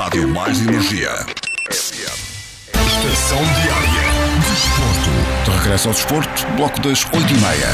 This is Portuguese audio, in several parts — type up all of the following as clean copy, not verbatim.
Rádio Mais Energia. Estação Diária. Desporto. De regresso ao desporto, bloco das 8h30.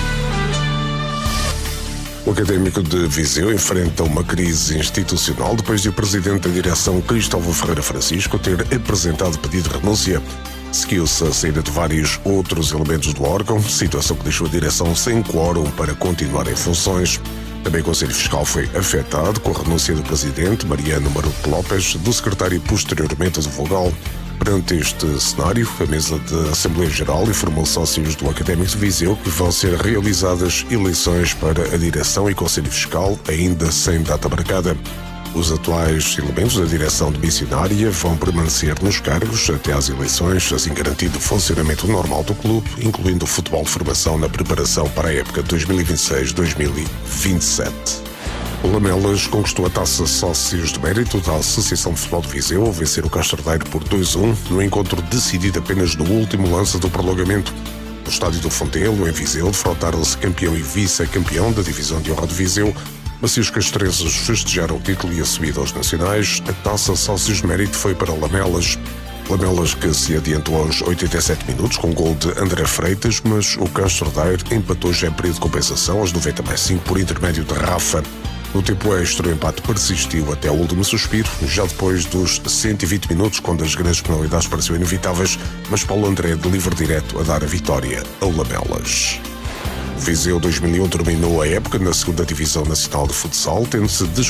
O Académico de Viseu enfrenta uma crise institucional depois de o presidente da direção, Cristóvão Ferreira Francisco, ter apresentado pedido de renúncia. Seguiu-se a saída de vários outros elementos do órgão, situação que deixou a direção sem quórum para continuar em funções. Também o Conselho Fiscal foi afetado com a renúncia do presidente, Mariano Maroto Lopes, do secretário e posteriormente do vogal. Perante este cenário, a mesa de Assembleia Geral informou sócios do Académico de Viseu que vão ser realizadas eleições para a direção e Conselho Fiscal, ainda sem data marcada. Os atuais elementos da direção missionária vão permanecer nos cargos até às eleições, assim garantindo o funcionamento normal do clube, incluindo o futebol de formação na preparação para a época 2026-2027. O Lamelas conquistou a taça Sócios de Mérito da Associação de Futebol de Viseu ao vencer o Castordeiro por 2-1, no encontro decidido apenas no último lance do prolongamento. No estádio do Fontelo, em Viseu, defrontaram-se campeão e vice-campeão da Divisão de Honra de Viseu, mas se os castrenses festejaram o título e a subida aos nacionais, a taça Sócios de Mérito foi para Lamelas. Lamelas que se adiantou aos 87 minutos com gol de André Freitas, mas o Castordeiro empatou já em período de compensação aos 90+5 por intermédio de Rafa. No tempo extra, o empate persistiu até ao último suspiro, já depois dos 120 minutos, quando as grandes penalidades pareciam inevitáveis, mas Paulo André de livre direto a dar a vitória ao Lamelas. O Viseu 2001 terminou a época na 2ª Divisão Nacional de Futsal, tendo-se